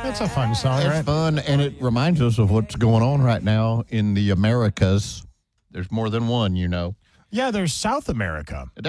That's a fun song, It's right? fun, and it reminds us of what's going on right now in the Americas. There's more than one, you know. Yeah, there's South America.